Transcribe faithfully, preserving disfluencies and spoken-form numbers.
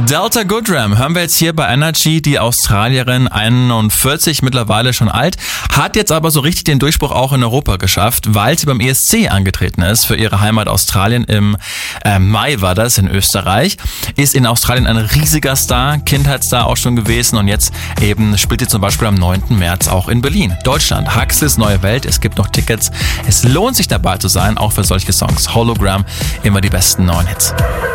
Delta Goodrem hören wir jetzt hier bei Energy. Die Australierin, einundvierzig, mittlerweile schon alt, hat jetzt aber so richtig den Durchbruch auch in Europa geschafft, weil sie beim E S C angetreten ist für ihre Heimat Australien. Im äh, Mai war das in Österreich. Ist in Australien ein riesiger Star, Kindheitsstar auch schon gewesen und jetzt eben spielt sie zum Beispiel am neunten März auch in Berlin. Deutschland, Huxleys Neue Welt, es gibt noch Tickets. Es lohnt sich dabei zu sein, auch für solche Songs. Hologram, immer die besten neuen Hits.